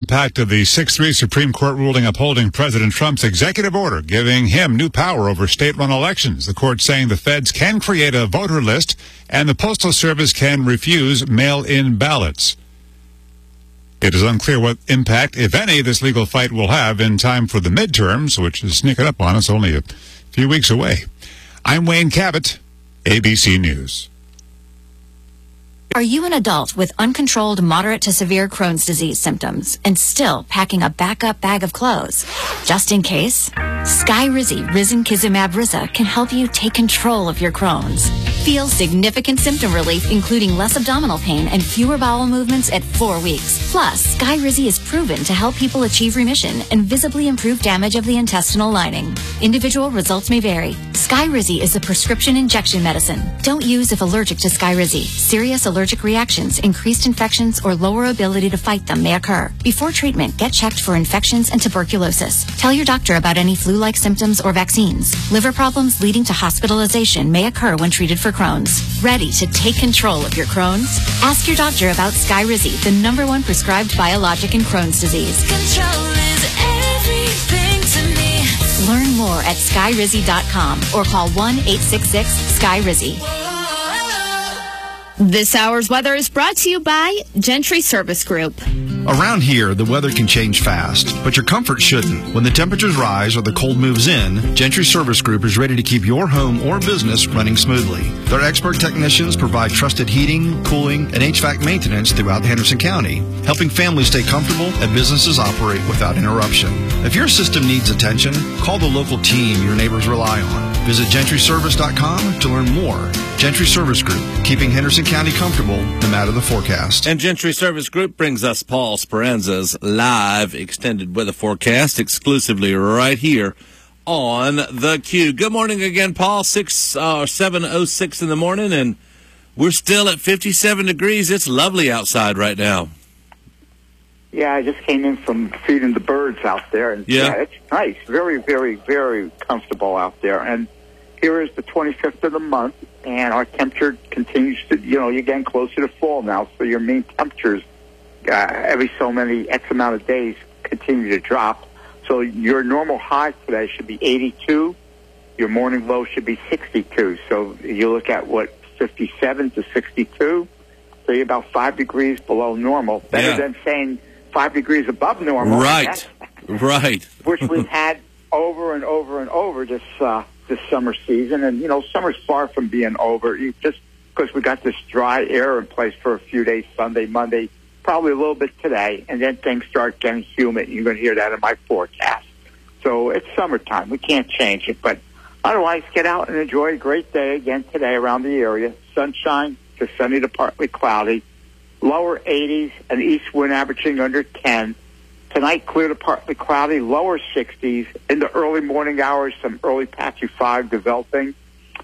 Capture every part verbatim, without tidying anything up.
impact of the six three Supreme Court ruling upholding President Trump's executive order giving him new power over state-run elections. The court saying the feds can create a voter list and the Postal Service can refuse mail-in ballots. It is unclear what impact, if any, this legal fight will have in time for the midterms, which is sneaking up on us only a few weeks away. I'm Wayne Cabot, A B C News. Are you an adult with uncontrolled moderate to severe Crohn's disease symptoms and still packing a backup bag of clothes? Just in case, Skyrizi Risankizumab Riza can help you take control of your Crohn's. Feel significant symptom relief, including less abdominal pain and fewer bowel movements at four weeks. Plus, Skyrizi is proven to help people achieve remission and visibly improve damage of the intestinal lining. Individual results may vary. Skyrizi is a prescription injection medicine. Don't use if allergic to Skyrizi. Serious allergic reactions, increased infections, or lower ability to fight them may occur. Before treatment, get checked for infections and tuberculosis. Tell your doctor about any flu-like symptoms or vaccines. Liver problems leading to hospitalization may occur when treated for Crohn's. Ready to take control of your Crohn's? Ask your doctor about Skyrizi, the number one prescribed biologic in Crohn's disease. Control is everything to me. Learn more at skyrizi dot com or call one eight six six Skyrizi. This hour's weather is brought to you by Gentry Service Group. Around here, the weather can change fast, but your comfort shouldn't. When the temperatures rise or the cold moves in, Gentry Service Group is ready to keep your home or business running smoothly. Their expert technicians provide trusted heating, cooling, and H V A C maintenance throughout Henderson County, helping families stay comfortable and businesses operate without interruption. If your system needs attention, call the local team your neighbors rely on. Visit gentry service dot com to learn more. Gentry Service Group, keeping Henderson County comfortable no matter the forecast. And Gentry Service Group brings us Paul Speranza's live extended weather forecast exclusively right here on the Q. Good morning again, Paul. Six uh, seven oh six in the morning, and we're still at fifty-seven degrees. It's lovely outside right now. Yeah, I just came in from feeding the birds out there, and yeah, yeah it's nice, very, very, very comfortable out there. And here is the twenty-fifth of the month, and our temperature continues to, you know, you're getting closer to fall now, so your mean temperatures uh, every so many X amount of days continue to drop. So your normal high today should be eighty-two. Your morning low should be sixty-two. So you look at, what, fifty-seven to sixty-two? So you're about five degrees below normal. Better yeah. than saying five degrees above normal. Right, right. Which we've had over and over and over this uh, this summer season. And, you know, summer's far from being over. You just because we got this dry air in place for a few days, Sunday, Monday, probably a little bit today, and then things start getting humid. You're going to hear that in my forecast. So it's summertime. We can't change it. But otherwise, get out and enjoy a great day again today around the area. Sunshine to sunny to partly cloudy. Lower eighties, an east wind averaging under ten. Tonight, clear to partly cloudy, lower sixties. In the early morning hours, some early patchy fog developing,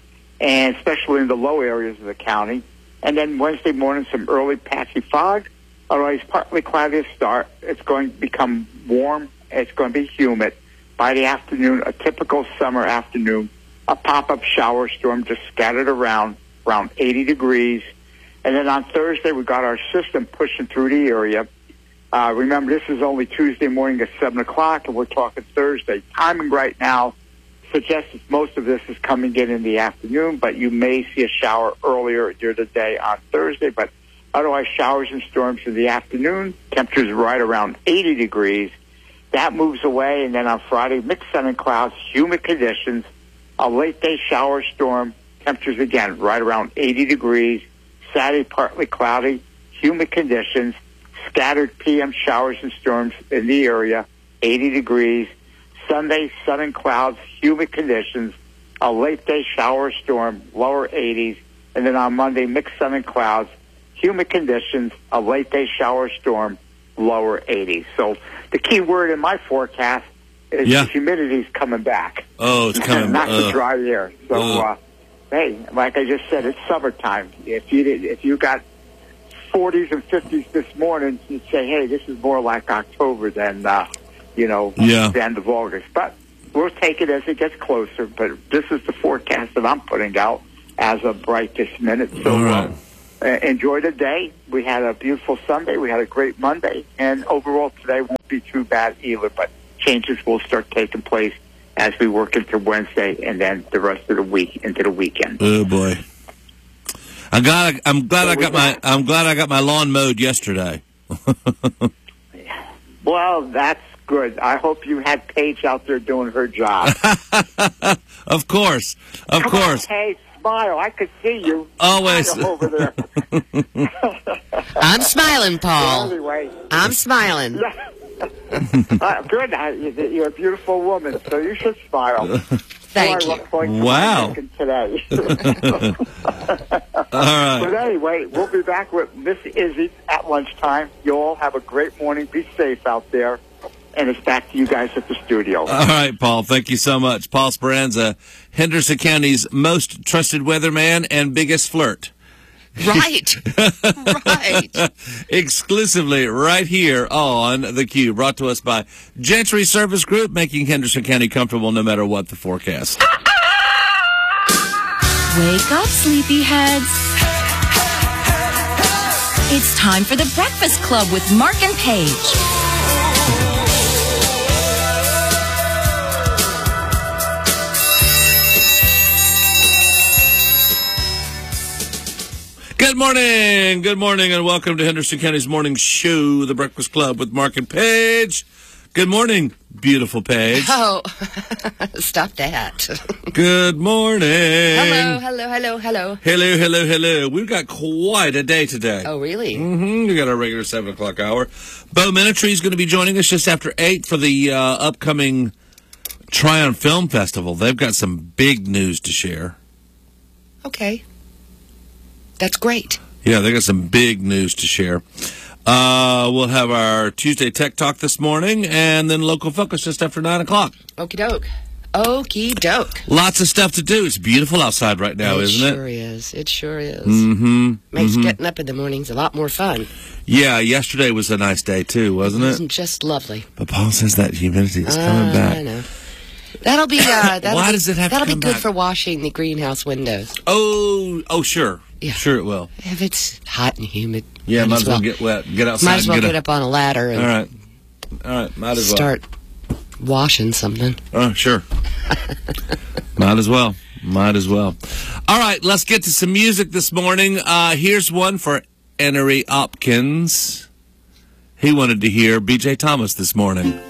and especially in the low areas of the county. And then Wednesday morning, some early patchy fog. Otherwise, partly cloudy to start. It's going to become warm. It's going to be humid. By the afternoon, a typical summer afternoon, a pop-up shower storm just scattered around, around eighty degrees. And then on Thursday, we got our system pushing through the area. Uh, remember, this is only Tuesday morning at seven o'clock, and we're talking Thursday. Timing right now suggests that most of this is coming in in the afternoon, but you may see a shower earlier during the day on Thursday. But otherwise, showers and storms in the afternoon. Temperatures right around eighty degrees. That moves away, and then on Friday, mixed sun and clouds, humid conditions, a late-day shower storm. Temperatures, again, right around eighty degrees. Saturday, partly cloudy, humid conditions, scattered P M showers and storms in the area, eighty degrees. Sunday, sun and clouds, humid conditions, a late-day shower storm, lower eighties. And then on Monday, mixed sun and clouds, humid conditions, a late-day shower storm, lower eighties. So the key word in my forecast is yeah. humidity is coming back. Oh, it's coming back. Not uh, the dry air. So, uh, uh, hey, like I just said, it's summertime. If you did, if you got forties and fifties this morning, you'd say, hey, this is more like October than, uh, you know, yeah. the end of August. But we'll take it as it gets closer. But this is the forecast that I'm putting out as of right this minute. So All right. uh, uh, enjoy the day. We had a beautiful Sunday. We had a great Monday. And overall today won't be too bad either, but changes will start taking place as we work into Wednesday and then the rest of the week into the weekend. Oh boy. I'm glad I, I'm glad So I got we my got- I'm glad I got my lawn mowed yesterday. Well, that's good. I hope you had Paige out there doing her job. Of course. Of Come course. on, Paige, smile. I could see you. Always. Smile over there. I'm smiling, Paul. Anyway. I'm smiling. uh, good. I, you're a beautiful woman, so you should smile. Thank So I you. look forward to Wow. my thinking today. All right. But anyway, we'll be back with Miss Izzy at lunchtime. You all have a great morning. Be safe out there. And it's back to you guys at the studio. All right, Paul. Thank you so much. Paul Speranza, Henderson County's most trusted weatherman and biggest flirt. Right. Right. Exclusively right here on The Q. Brought to us by Gentry Service Group, making Henderson County comfortable no matter what the forecast. Wake up, sleepyheads. It's time for the Breakfast Club with Mark and Paige. Good morning. Good morning, and welcome to Henderson County's morning show, The Breakfast Club with Mark and Paige. Good morning, beautiful Paige. Oh, stop that. Good morning. Hello, hello, hello, hello. Hello, hello, hello. We've got quite a day today. Oh, really? Mm-hmm. We got our regular seven o'clock hour. Bo Minitry is going to be joining us just after eight for the uh, upcoming Tryon Film Festival. They've got some big news to share. Okay. That's great. Yeah, they got some big news to share. Uh, we'll have our Tuesday Tech Talk this morning, and then Local Focus just after nine o'clock. Okie doke. Okie doke. Lots of stuff to do. It's beautiful outside right now, it isn't sure it? is. It sure is. Mm-hmm. Makes mm-hmm. getting up in the mornings a lot more fun. Yeah, yesterday was a nice day, too, wasn't it? Isn't just lovely. But Paul says that humidity is coming Uh, back. I know. That'll be. Uh, that'll Why be, does it have to That'll come be good back? for washing the greenhouse windows. Oh, oh, sure. Yeah. Sure it will. If it's hot and humid. Yeah, might as well get wet. Get outside Might as well and get, get, a- up on a ladder and All right. All right, might as well. start washing something. Oh, sure. Might as well. Might as well. All right, let's get to some music this morning. Uh, here's one for Enery Hopkins. He wanted to hear B J Thomas this morning.